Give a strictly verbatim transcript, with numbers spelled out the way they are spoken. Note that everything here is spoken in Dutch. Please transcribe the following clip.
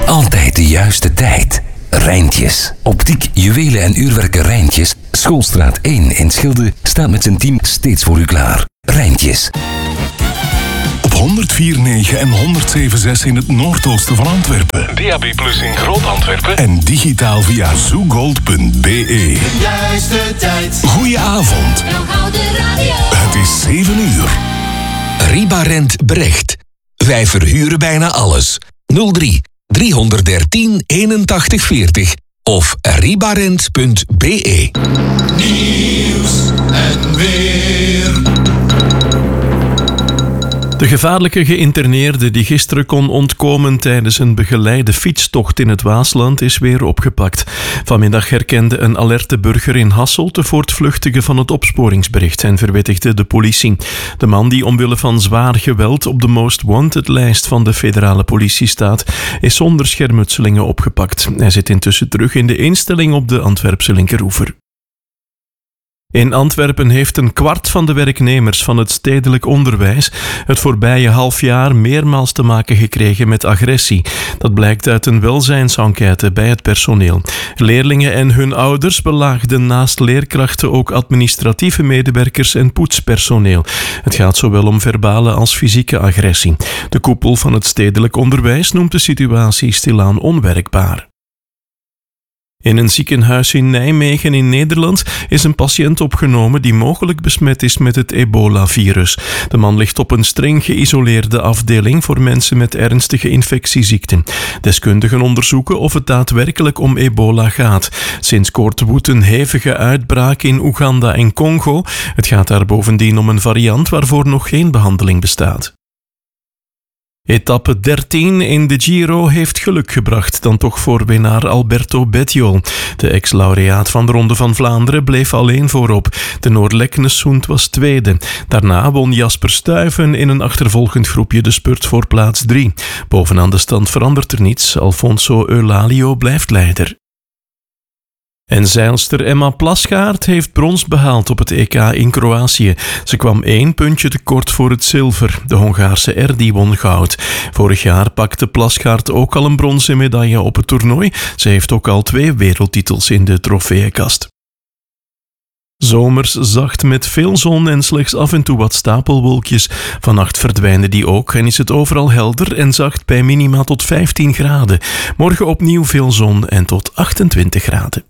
Altijd de juiste tijd. Rijntjes. Optiek, juwelen en uurwerken Rijntjes. Schoolstraat één in Schilde staat met zijn team steeds voor u klaar. Rijntjes. Op honderdvier komma negen en honderdzeven komma zes in het noordoosten van Antwerpen. D A B plus in Groot-Antwerpen. En digitaal via zoogold punt b e. Juiste tijd. Goedenavond. Het is zeven uur. Ribarent Brecht. Wij verhuren bijna alles. nul drie driehonderddertien eenentachtig veertig of ribarent punt b e. Nieuws en weer. De gevaarlijke geïnterneerde die gisteren kon ontkomen tijdens een begeleide fietstocht in het Waasland is weer opgepakt. Vanmiddag herkende een alerte burger in Hasselt de voortvluchtige van het opsporingsbericht en verwittigde de politie. De man die omwille van zwaar geweld op de Most Wanted lijst van de federale politie staat, is zonder schermutselingen opgepakt. Hij zit intussen terug in de instelling op de Antwerpse linkeroever. In Antwerpen heeft een kwart van de werknemers van het stedelijk onderwijs het voorbije half jaar meermaals te maken gekregen met agressie. Dat blijkt uit een welzijnsenquête bij het personeel. Leerlingen en hun ouders belaagden naast leerkrachten ook administratieve medewerkers en poetspersoneel. Het gaat zowel om verbale als fysieke agressie. De koepel van het stedelijk onderwijs noemt de situatie stilaan onwerkbaar. In een ziekenhuis in Nijmegen in Nederland is een patiënt opgenomen die mogelijk besmet is met het ebola-virus. De man ligt op een streng geïsoleerde afdeling voor mensen met ernstige infectieziekten. Deskundigen onderzoeken of het daadwerkelijk om ebola gaat. Sinds kort woedt een hevige uitbraak in Oeganda en Congo. Het gaat daar bovendien om een variant waarvoor nog geen behandeling bestaat. Etappe dertien in de Giro heeft geluk gebracht, dan toch voor winnaar Alberto Bettiol. De ex-laureaat van de Ronde van Vlaanderen bleef alleen voorop. De Noorleknessund was tweede. Daarna won Jasper Stuyven in een achtervolgend groepje de spurt voor plaats drie. Bovenaan de stand verandert er niets. Alfonso Eulalio blijft leider. En zeilster Emma Plasgaard heeft brons behaald op het E K in Kroatië. Ze kwam één puntje tekort voor het zilver. De Hongaarse Erdi won goud. Vorig jaar pakte Plasgaard ook al een bronzen medaille op het toernooi. Ze heeft ook al twee wereldtitels in de trofeeënkast. Zomers zacht met veel zon en slechts af en toe wat stapelwolkjes. Vannacht verdwijnen die ook en is het overal helder en zacht bij minima tot vijftien graden. Morgen opnieuw veel zon en tot achtentwintig graden.